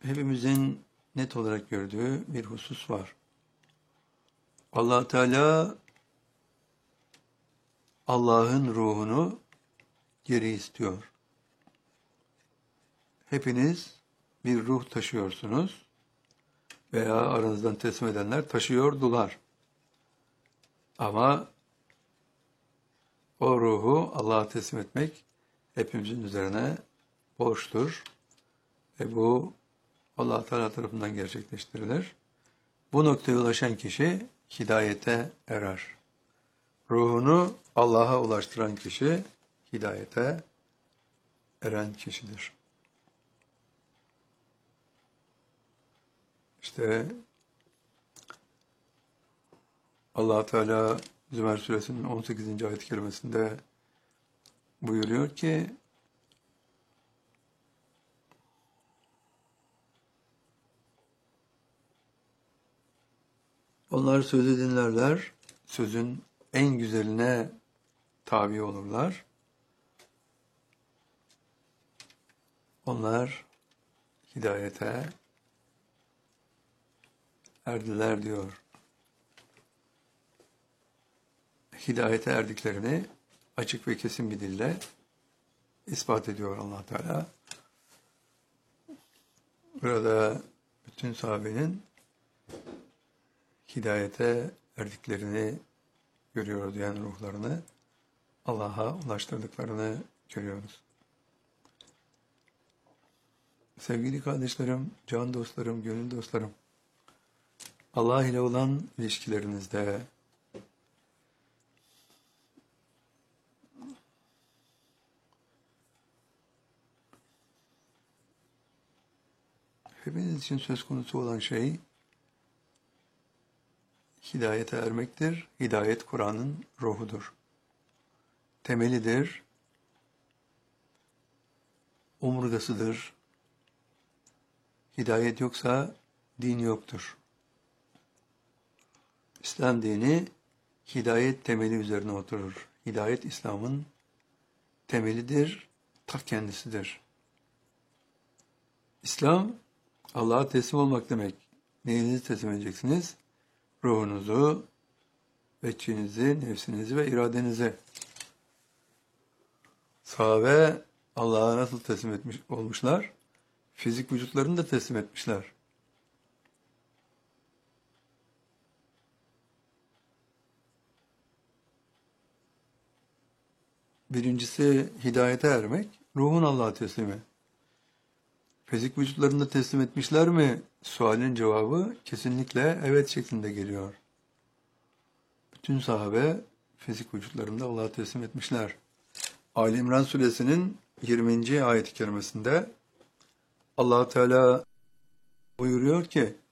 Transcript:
hepimizin net olarak gördüğü bir husus var. Allah Teala Allah'ın ruhunu geri istiyor. Hepiniz bir ruh taşıyorsunuz veya aranızdan teslim edenler taşıyordular. Ama o ruhu Allah'a teslim etmek hepimizin üzerine borçtur. Ve bu Allah Teala tarafından gerçekleştirilir. Bu noktaya ulaşan kişi hidayete erer. Ruhunu Allah'a ulaştıran kişi hidayete eren kişidir. İşte Allah Teala Zümer Suresinin 18. ayet-i kerimesinde buyuruyor ki onlar sözü dinlerler, sözün en güzeline tabi olurlar. Onlar hidayete erdiler diyor. Hidayete erdiklerini açık ve kesin bir dille ispat ediyor Allah Teala. Burada bütün sahabenin hidayete erdiklerini görüyoruz, yani ruhlarını Allah'a ulaştırdıklarını görüyoruz. Sevgili kardeşlerim, can dostlarım, gönül dostlarım, Allah ile olan ilişkilerinizde hepiniz için söz konusu olan şey hidayete ermektir. Hidayet Kur'an'ın ruhudur. Temelidir. Omurgasıdır. Hidayet yoksa din yoktur. İslam dini hidayet temeli üzerine oturur. Hidayet İslam'ın temelidir, ta kendisidir. İslam Allah'a teslim olmak demek. Neyinizi teslim edeceksiniz? Ruhunuzu, veçhinizi, nefsinizi ve iradenizi. Sahabe Allah'a nasıl teslim etmiş olmuşlar? Fizik vücutlarını da teslim etmişler. Birincisi hidayete ermek, ruhun Allah'a teslimi. Fizik vücutlarını da teslim etmişler mi? Sualin cevabı kesinlikle evet şeklinde geliyor. Bütün sahabe fizik vücutlarını da Allah'a teslim etmişler. Ali İmran suresinin 20. ayet-i kerimesinde Allah Teala buyuruyor ki